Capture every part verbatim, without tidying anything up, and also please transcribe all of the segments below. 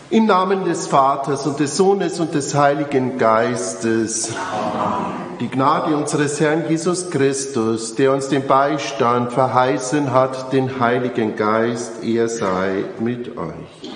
Im Namen des Vaters und des Sohnes und des Heiligen Geistes. Amen. Die Gnade unseres Herrn Jesus Christus, der uns den Beistand verheißen hat, den Heiligen Geist, er sei mit euch.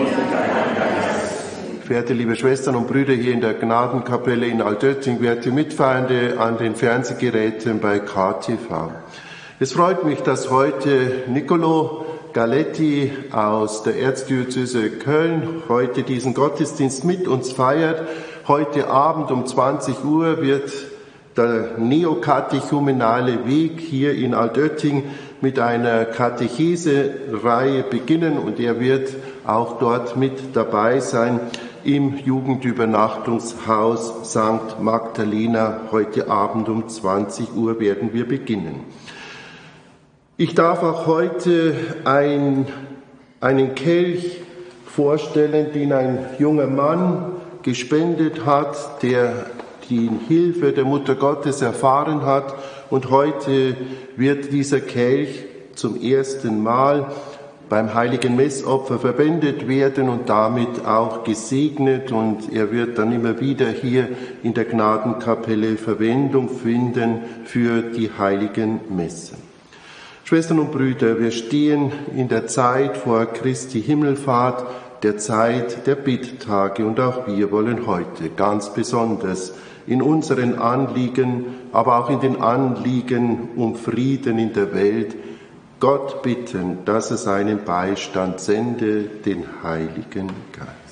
Verehrte liebe Schwestern und Brüder hier in der Gnadenkapelle in Altötting, werte Mitfeierende an den Fernsehgeräten bei K T V. Es freut mich, dass heute Niccolò Galetti aus der Erzdiözese Köln heute diesen Gottesdienst mit uns feiert. Heute Abend um zwanzig Uhr wird der neokatechumenale Weg hier in Altötting mit einer Katechese-Reihe beginnen und er wird auch dort mit dabei sein im Jugendübernachtungshaus Sankt Magdalena. Heute Abend um zwanzig Uhr werden wir beginnen. Ich darf auch heute ein, einen Kelch vorstellen, den ein junger Mann gespendet hat, der die Hilfe der Mutter Gottes erfahren hat. Und heute wird dieser Kelch zum ersten Mal beim heiligen Messopfer verwendet werden und damit auch gesegnet. Und er wird dann immer wieder hier in der Gnadenkapelle Verwendung finden für die heiligen Messen. Schwestern und Brüder, wir stehen in der Zeit vor Christi Himmelfahrt, der Zeit der Bitttage, und auch wir wollen heute ganz besonders in unseren Anliegen, aber auch in den Anliegen um Frieden in der Welt, Gott bitten, dass er seinen Beistand sende, den Heiligen Geist.